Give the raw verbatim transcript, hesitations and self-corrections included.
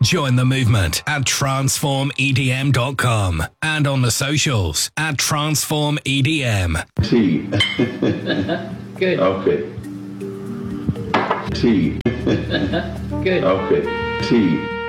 Join the movement at transform E D M dot com and on the socials at transform E D M. T. Good. Okay. T. Good. Okay. T.